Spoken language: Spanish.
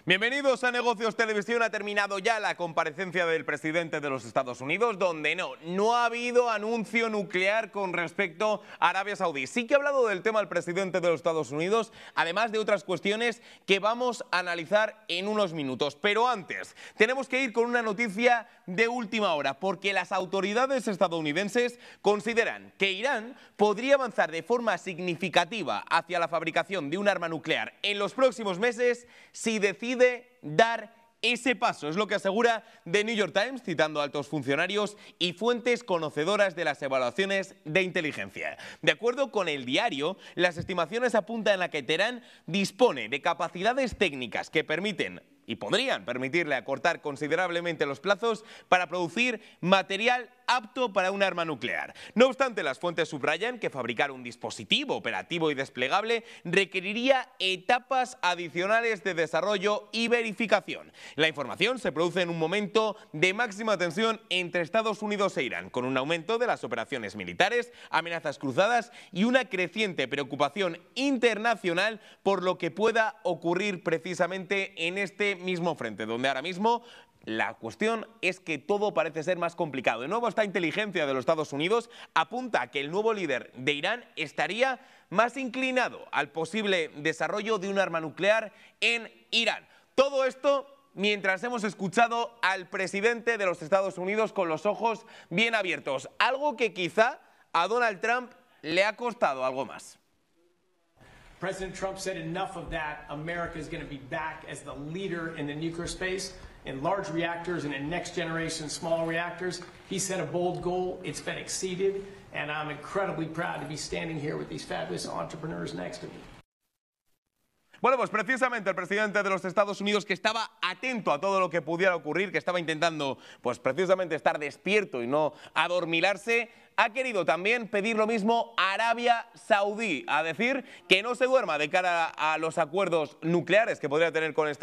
Bienvenidos a Negocios Televisión. Ha terminado ya la comparecencia del presidente de los Estados Unidos, donde no ha habido anuncio nuclear con respecto a Arabia Saudí. Sí que ha hablado del tema el presidente de los Estados Unidos, además de otras cuestiones que vamos a analizar en unos minutos. Pero antes, tenemos que ir con una noticia de última hora, porque las autoridades estadounidenses consideran que Irán podría avanzar de forma significativa hacia la fabricación de un arma nuclear en los próximos meses si decide dar ese paso. Es lo que asegura The New York Times, citando a altos funcionarios y fuentes conocedoras de las evaluaciones de inteligencia. De acuerdo con el diario, las estimaciones apuntan a que Teherán dispone de capacidades técnicas que permiten y podrían permitirle acortar considerablemente los plazos para producir material apto para un arma nuclear. No obstante, las fuentes subrayan que fabricar un dispositivo operativo y desplegable requeriría etapas adicionales de desarrollo y verificación. La información se produce en un momento de máxima tensión entre Estados Unidos e Irán, con un aumento de las operaciones militares, amenazas cruzadas y una creciente preocupación internacional por lo que pueda ocurrir precisamente en este mismo frente, donde ahora mismo la cuestión es que todo parece ser más complicado. De nuevo, esta inteligencia de los Estados Unidos apunta a que el nuevo líder de Irán estaría más inclinado al posible desarrollo de un arma nuclear en Irán. Todo esto mientras hemos escuchado al presidente de los Estados Unidos con los ojos bien abiertos, algo que quizá a Donald Trump le ha costado algo más. President Trump said enough of that. America is going to be back as the leader in the nuclear space, in large reactors and in next generation small reactors. He set a bold goal. It's been exceeded, and I'm incredibly proud to be standing here with these fabulous entrepreneurs next to me. Bueno, pues precisamente el presidente de los Estados Unidos, que estaba atento a todo lo que pudiera ocurrir, que estaba intentando pues precisamente estar despierto y no adormilarse, ha querido también pedir lo mismo a Arabia Saudí, a decir que no se duerma de cara a los acuerdos nucleares que podría tener con Estados Unidos.